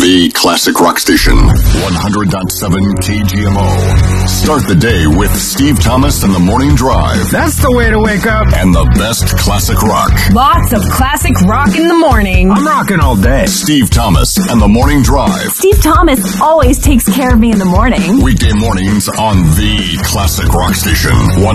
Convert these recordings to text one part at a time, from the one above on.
The classic rock station, 100.7 KGMO. Start the day with Steve Thomas and the Morning Drive. That's the way to wake up. And the best classic rock. Lots of classic rock in the morning. I'm rocking all day. Steve Thomas and the Morning Drive. Steve Thomas always takes care of me in the morning. Weekday mornings on the classic rock station,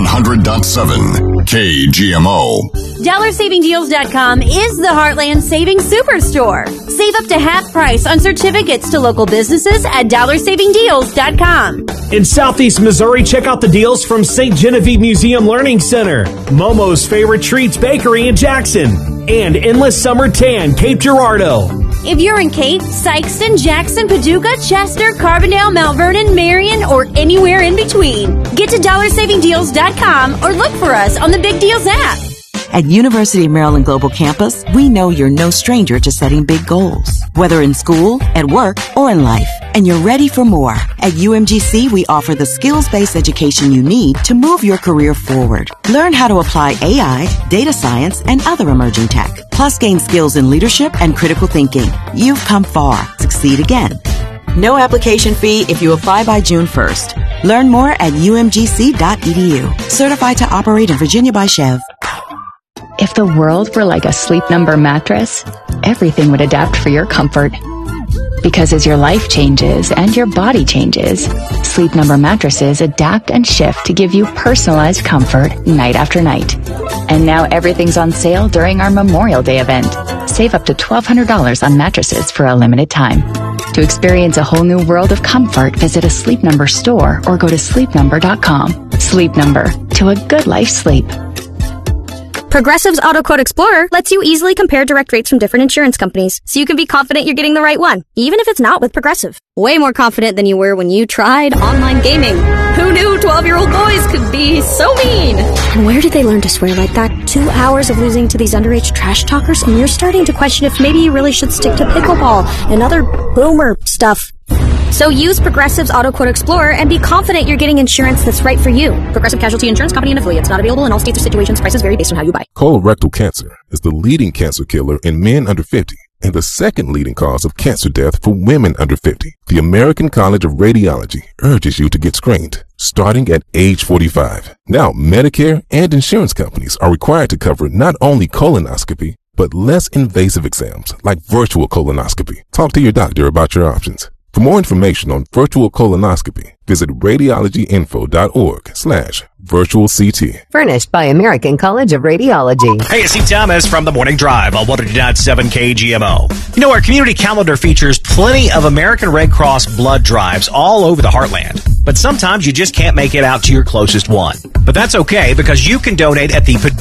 100.7 KGMO. DollarSavingDeals.com is the Heartland Savings Superstore. Save up to half price on certificates to local businesses at DollarSavingDeals.com. In Southeast Missouri, check out the deals from St. Genevieve Museum Learning Center, Momo's Favorite Treats Bakery in Jackson, and Endless Summer Tan, Cape Girardeau. If you're in Cape, Sykeston, Jackson, Paducah, Chester, Carbondale, Mount Vernon, Marion, or anywhere in between, get to DollarSavingDeals.com or look for us on the Big Deals app. At University of Maryland Global Campus, we know you're no stranger to setting big goals, whether in school, at work, or in life. And you're ready for more. At UMGC, we offer the skills-based education you need to move your career forward. Learn how to apply AI, data science, and other emerging tech. Plus, gain skills in leadership and critical thinking. You've come far. Succeed again. No application fee if you apply by June 1st. Learn more at umgc.edu. Certified to operate in Virginia by Chev. If the world were like a Sleep Number mattress, everything would adapt for your comfort. Because as your life changes and your body changes, Sleep Number mattresses adapt and shift to give you personalized comfort night after night. And now everything's on sale during our Memorial Day event. Save up to $1,200 on mattresses for a limited time. To experience a whole new world of comfort, visit a Sleep Number store or go to sleepnumber.com. Sleep Number, to a good night's sleep. Progressive's Auto Quote Explorer lets you easily compare direct rates from different insurance companies, so you can be confident you're getting the right one, even if it's not with Progressive. Way more confident than you were when you tried online gaming. Who knew 12-year-old boys could be so mean? And where did they learn to swear like that? 2 hours of losing to these underage trash talkers, and you're starting to question if maybe you really should stick to pickleball and other boomer stuff. So use Progressive's Auto Quote Explorer and be confident you're getting insurance that's right for you. Progressive Casualty Insurance Company and affiliates. Not available in all states or situations. Prices vary based on how you buy. Colorectal cancer is the leading cancer killer in men under 50 and the second leading cause of cancer death for women under 50. The American College of Radiology urges you to get screened starting at age 45. Now, Medicare and insurance companies are required to cover not only colonoscopy, but less invasive exams like virtual colonoscopy. Talk to your doctor about your options. For more information on virtual colonoscopy, visit radiologyinfo.org/virtual CT. Furnished by American College of Radiology. Hey, it's Steve Thomas from the Morning Drive on 100.7 KGMO. You know, our community calendar features plenty of American Red Cross blood drives all over the heartland. But sometimes you just can't make it out to your closest one. But that's okay, because you can donate at the